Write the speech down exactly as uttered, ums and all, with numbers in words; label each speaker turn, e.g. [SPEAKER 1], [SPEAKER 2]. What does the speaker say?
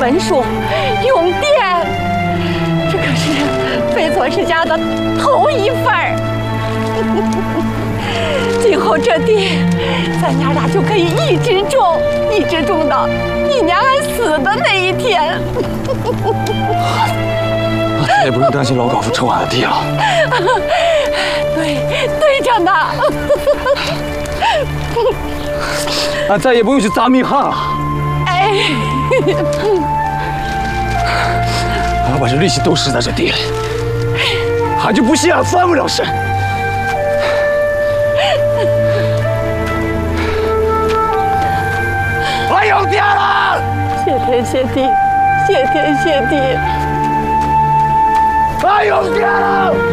[SPEAKER 1] 文书，用电，这可是费左氏家的头一份儿。今后这地，咱娘俩就可以一直种，一直种到你娘俺死的那一天。
[SPEAKER 2] 那再也不用担心老寡妇抽俺的地了。
[SPEAKER 1] 对，对着呢。
[SPEAKER 2] 俺再也不用去砸密汉了。
[SPEAKER 1] 哎，
[SPEAKER 2] 俺把这力气都使在这地里，俺就不信俺翻不了身。俺有电了！
[SPEAKER 1] 谢天谢地，谢天谢地。
[SPEAKER 2] 俺有电了！